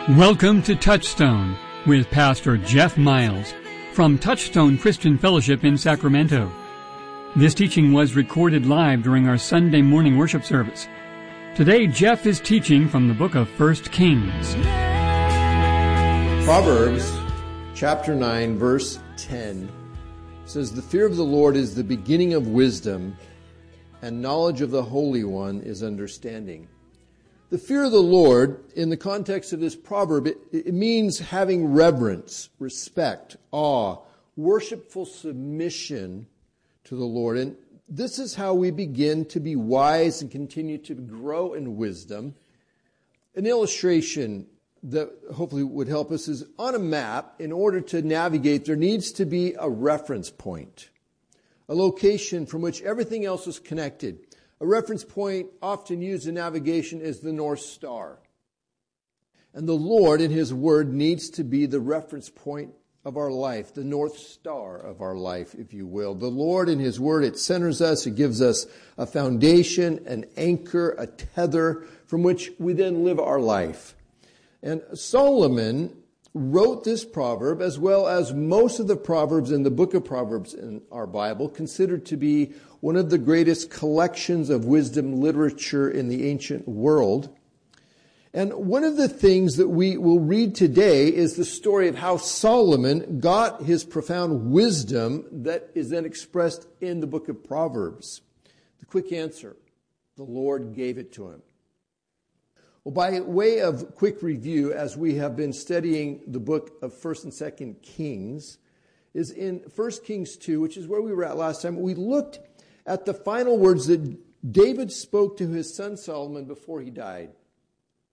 Welcome to Touchstone with Pastor Jeff Miles from Touchstone Christian Fellowship in Sacramento. This teaching was recorded live during our Sunday morning worship service. Today, Jeff is teaching from the book of 1 Kings. Proverbs chapter 9, verse 10 says, "The fear of the Lord is the beginning of wisdom, and knowledge of the Holy One is understanding." The fear of the Lord, in the context of this proverb, it means having reverence, respect, awe, worshipful submission to the Lord. And this is how we begin to be wise and continue to grow in wisdom. An illustration that hopefully would help us is on a map, in order to navigate, there needs to be a reference point, a location from which everything else is connected. A reference point often used in navigation is the North Star. And the Lord in His Word needs to be the reference point of our life, the North Star of our life, if you will. The Lord in His Word, it centers us, it gives us a foundation, an anchor, a tether from which we then live our life. And Solomon wrote this proverb, as well as most of the proverbs in the book of Proverbs in our Bible, considered to be one of the greatest collections of wisdom literature in the ancient world. And one of the things that we will read today is the story of how Solomon got his profound wisdom that is then expressed in the book of Proverbs. The quick answer: the Lord gave it to him. Well, by way of quick review, as we have been studying the book of 1st and 2nd Kings, is in 1 Kings 2, which is where we were at last time. We looked at the final words that David spoke to his son Solomon before he died.